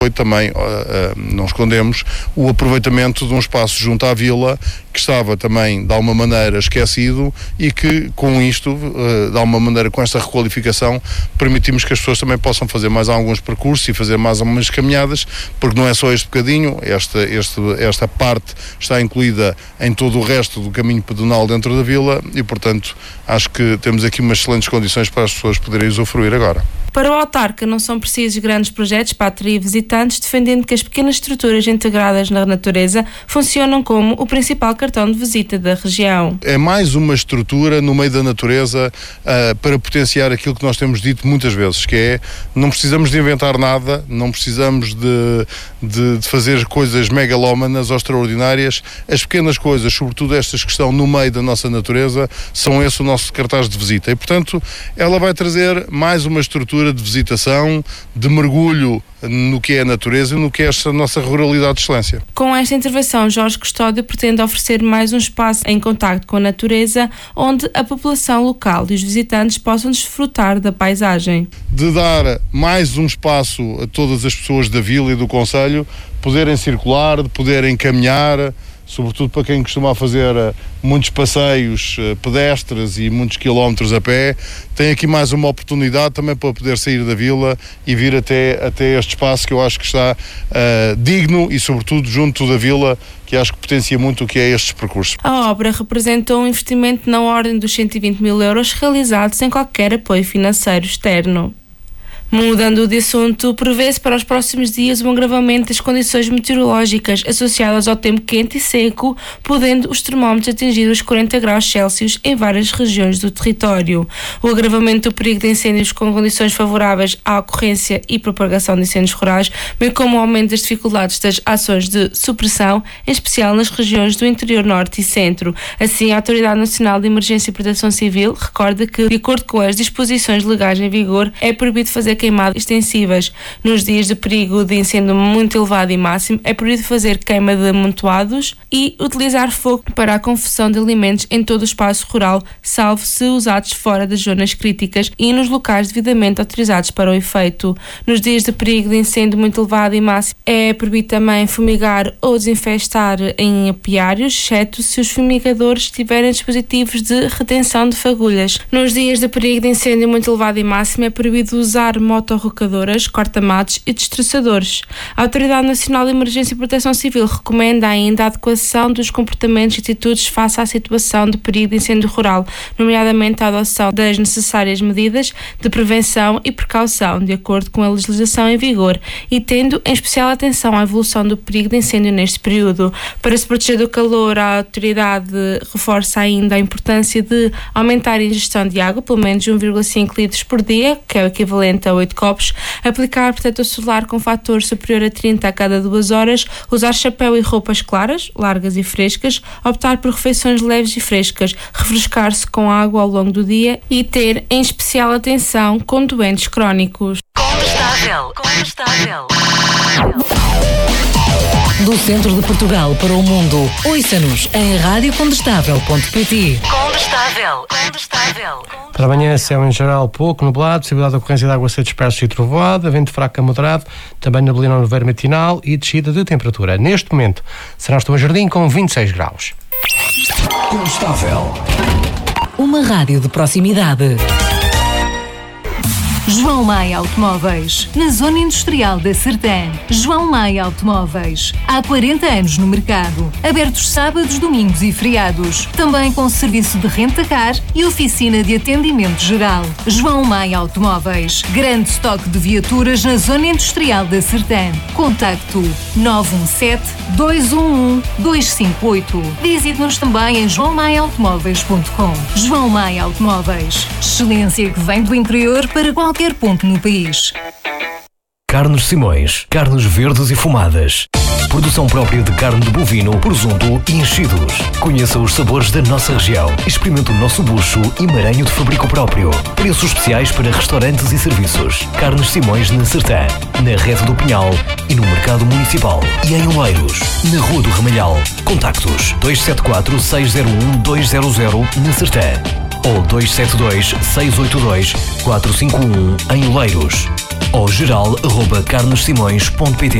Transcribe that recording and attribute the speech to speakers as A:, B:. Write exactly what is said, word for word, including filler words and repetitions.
A: Foi também, uh, uh, não escondemos, o aproveitamento de um espaço junto à vila que estava também, de alguma maneira, esquecido e que, com isto, uh, de alguma maneira, com esta requalificação, permitimos que as pessoas também possam fazer mais alguns percursos e fazer mais algumas caminhadas, porque não é só este bocadinho, esta, este, esta parte está incluída em todo o resto do caminho pedonal dentro da vila e, portanto, acho que temos aqui umas excelentes condições para as pessoas poderem usufruir agora.
B: Para o autarca não são precisos grandes projetos para atrair visitantes, defendendo que as pequenas estruturas integradas na natureza funcionam como o principal cartão de visita da região. É mais uma estrutura no meio da natureza uh, para potenciar aquilo que nós temos dito muitas vezes, que é, não precisamos de inventar nada, não precisamos de, de, de fazer coisas megalómanas ou extraordinárias. As pequenas coisas, sobretudo estas que estão no meio da nossa natureza, são esse o nosso cartaz de visita e, portanto, ela vai trazer mais uma estrutura de visitação, de mergulho no que é a natureza e no que é esta nossa ruralidade de excelência. Com esta intervenção, Jorge Custódio pretende oferecer mais um espaço em contacto com a natureza, onde a população local e os visitantes possam desfrutar da paisagem. De dar mais um espaço a todas as pessoas da vila e do concelho poderem circular, de poderem caminhar, sobretudo para quem costuma fazer muitos passeios pedestres e muitos quilómetros a pé, tem aqui mais uma oportunidade também para poder sair da vila e vir até, até este espaço que eu acho que está uh, digno e sobretudo junto da vila, que acho que potencia muito o que é estes percursos. A obra representou um investimento na ordem dos cento e vinte mil euros realizado sem qualquer apoio financeiro externo. Mudando de assunto, prevê-se para os próximos dias um agravamento das condições meteorológicas associadas ao tempo quente e seco, podendo os termómetros atingir os quarenta graus Celsius em várias regiões do território. O agravamento do perigo de incêndios com condições favoráveis à ocorrência e propagação de incêndios rurais, bem como o aumento das dificuldades das ações de supressão, em especial nas regiões do interior norte e centro. Assim, a Autoridade Nacional de Emergência e Proteção Civil recorda que, de acordo com as disposições legais em vigor, é proibido fazer queimadas extensivas. Nos dias de perigo de incêndio muito elevado e máximo, é proibido fazer queima de amontoados e utilizar fogo para a confecção de alimentos em todo o espaço rural, salvo se usados fora das zonas críticas e nos locais devidamente autorizados para o efeito. Nos dias de perigo de incêndio muito elevado e máximo, é proibido também fumigar ou desinfestar em apiários, exceto se os fumigadores tiverem dispositivos de retenção de fagulhas. Nos dias de perigo de incêndio muito elevado e máximo, é proibido usar motorrocadoras, corta-matos e destroçadores. A Autoridade Nacional de Emergência e Proteção Civil recomenda ainda a adequação dos comportamentos e atitudes face à situação de perigo de incêndio rural, nomeadamente a adoção das necessárias medidas de prevenção e precaução, de acordo com a legislação em vigor, e tendo em especial atenção à evolução do perigo de incêndio neste período. Para se proteger do calor, a autoridade reforça ainda a importância de aumentar a ingestão de água, pelo menos um vírgula cinco litros por dia, que é o equivalente a oito copos, aplicar protetor solar com fator superior a trinta a cada duas horas, usar chapéu e roupas claras, largas e frescas, optar por refeições leves e frescas, refrescar-se com água ao longo do dia e ter em especial atenção com doentes crónicos.
C: Condestável, condestável. Do centro de Portugal para o mundo, ouça-nos em rádio condestável ponto pt. Condestável, condestável.
D: Para amanhã, céu em geral pouco nublado, possibilidade de ocorrência de aguaceiros dispersos e trovoada, vento fraco a moderado, também neblina no verão matinal e descida de temperatura. Neste momento, será Estou Jardim com vinte e seis graus.
C: Condestável. Uma rádio de proximidade. João Maia Automóveis, na Zona Industrial da Sertã. João Maia Automóveis, há quarenta anos no mercado, abertos sábados, domingos e feriados, também com serviço de renta-car e oficina de atendimento geral. João Maia Automóveis, grande estoque de viaturas na Zona Industrial da Sertã. Contacto nove um sete, dois um um, dois cinco oito. Visite-nos também em joão maia automóveis ponto com. João Maia Automóveis, excelência que vem do interior para qualquer ponto no país.
E: Carnes Simões, carnes verdes e fumadas. Produção própria de carne de bovino, presunto e enchidos. Conheça os sabores da nossa região. Experimente o nosso bucho e maranho de fabrico próprio. Preços especiais para restaurantes e serviços. Carnes Simões na Sertã, na Rede do Pinhal e no Mercado Municipal. E em Oleiros, na Rua do Ramalhal. Contactos dois sete quatro, seis zero um, dois zero zero na Sertã ou dois sete dois, seis oito dois, quatro cinco um em Oleiros. ou geral arroba carlos simões ponto pt.